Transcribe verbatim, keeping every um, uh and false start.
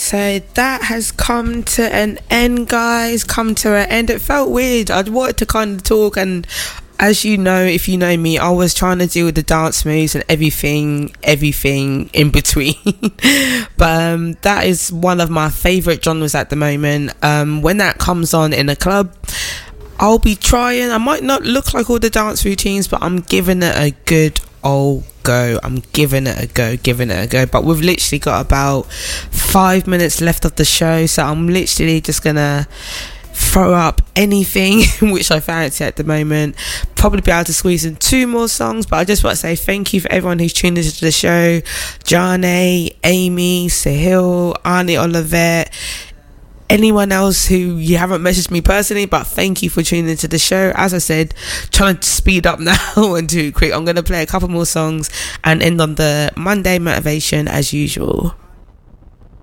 So that has come to an end, guys. Come to an end. It felt weird. I wanted to kind of talk, and as you know, if you know me, I was trying to deal with the dance moves and everything, everything in between. But um, that is one of my favourite genres at the moment. Um, when that comes on in a club, I'll be trying. I might not look like all the dance routines, but I'm giving it a good old go. I'm giving it a go, giving it a go. But we've literally got about five minutes left of the show, so I'm literally just gonna throw up anything which I fancy at the moment. Probably be able to squeeze in two more songs, but I just want to say thank you for everyone who's tuned into the show. Jane, Amy, Sahil, Arnie Olivet, anyone else who you haven't messaged me personally, but thank you for tuning into the show. As I said, trying to speed up now and do it quick. I'm going to play a couple more songs and end on the Monday motivation as usual.